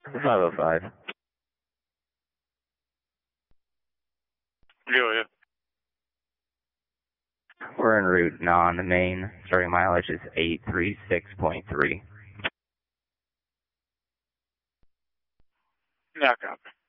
505. Julia. We're en route now on the main. Starting mileage is 836.3. Yeah, copy.